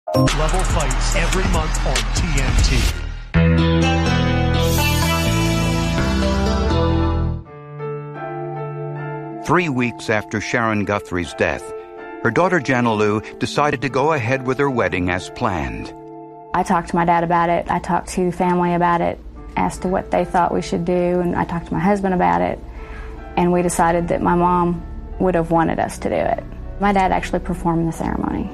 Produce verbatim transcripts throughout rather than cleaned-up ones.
Level fights every month on T N T. Three weeks after Sharon Guthrie's death, her daughter Jana Lou decided to go ahead with her wedding as planned. I talked to my dad about it. I talked to family about it, asked what they thought we should do, and I talked to my husband about it, and we decided that my mom would have wanted us to do it. My dad actually performed the ceremony.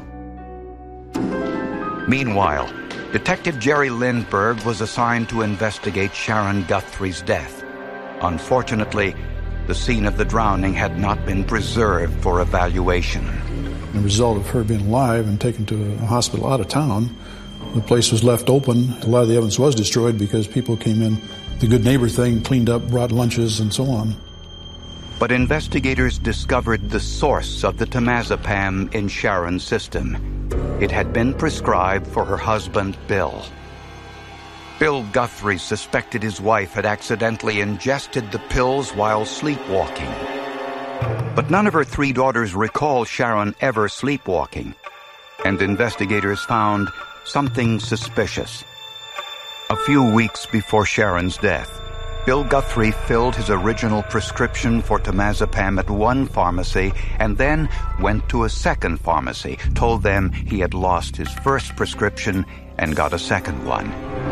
Meanwhile, Detective Jerry Lindbergh was assigned to investigate Sharon Guthrie's death. Unfortunately, the scene of the drowning had not been preserved for evaluation. The result of her being alive and taken to a hospital out of town, the place was left open. A lot of the evidence was destroyed because people came in, the good neighbor thing, cleaned up, brought lunches, and so on. But investigators discovered the source of the temazepam in Sharon's system. It had been prescribed for her husband, Bill. Bill Guthrie suspected his wife had accidentally ingested the pills while sleepwalking. But none of her three daughters recall Sharon ever sleepwalking, and investigators found something suspicious. A few weeks before Sharon's death, Bill Guthrie filled his original prescription for temazepam at one pharmacy and then went to a second pharmacy, told them he had lost his first prescription and got a second one.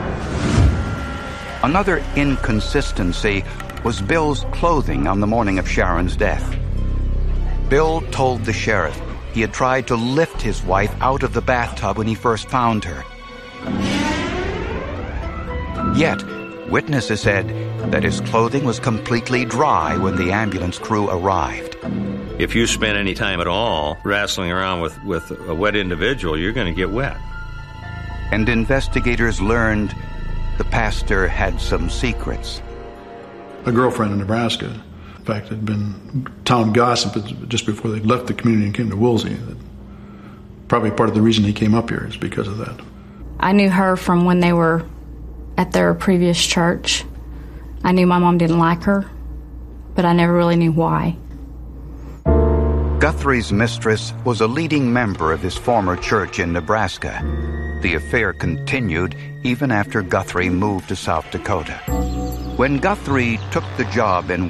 Another inconsistency was Bill's clothing on the morning of Sharon's death. Bill told the sheriff he had tried to lift his wife out of the bathtub when he first found her. Yet, witnesses said that his clothing was completely dry when the ambulance crew arrived. If you spend any time at all wrestling around with, with a wet individual, you're going to get wet. And investigators learned the pastor had some secrets. A girlfriend in Nebraska, in fact, had been town gossip just before they left the community and came to Woolsey. Probably part of the reason he came up here is because of that. I knew her from when they were at their previous church. I knew my mom didn't like her, but I never really knew why. Guthrie's mistress was a leading member of his former church in Nebraska. The affair continued even after Guthrie moved to South Dakota. When Guthrie took the job in